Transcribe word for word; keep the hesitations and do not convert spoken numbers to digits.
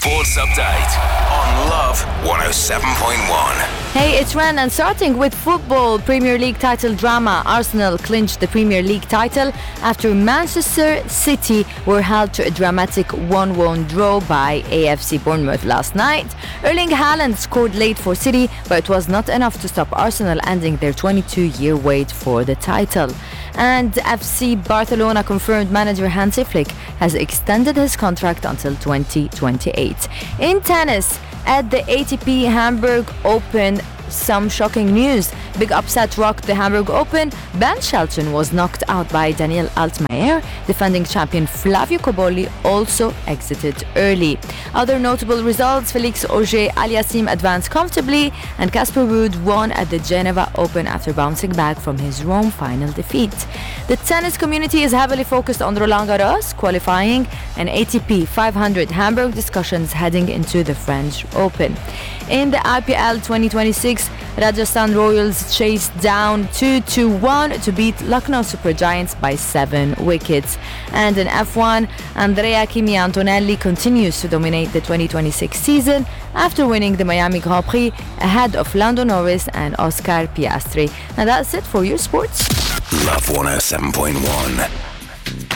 Sports Update on Love one oh seven point one. Hey, it's Ren, and starting with football, Premier League title drama. Arsenal clinched the Premier League title after Manchester City were held to a dramatic one one draw by A F C Bournemouth last night. Erling Haaland scored late for City, but it was not enough to stop Arsenal ending their twenty-two-year wait for the title. And F C Barcelona confirmed manager Hansi Flick has extended his contract until twenty twenty-eight. In tennis, at the A T P Hamburg Open, some shocking news. Big upset rocked the Hamburg Open. Ben Shelton was knocked out by Daniel Altmaier. Defending champion Flavio Cobolli also exited early. Other notable results: Felix Auger-Aliassime advanced comfortably, and Casper Ruud won at the Geneva Open after bouncing back from his Rome final defeat. The tennis community is heavily focused on Roland Garros qualifying and A T P five hundred Hamburg discussions heading into the French Open. In the I P L twenty twenty-six, Rajasthan Royals chased down two to one to beat Lucknow Super Giants by seven wickets. And in F one, Andrea Kimi Antonelli continues to dominate the twenty twenty-six season after winning the Miami Grand Prix ahead of Lando Norris and Oscar Piastri. And that's it for your sports. Love one oh seven point one.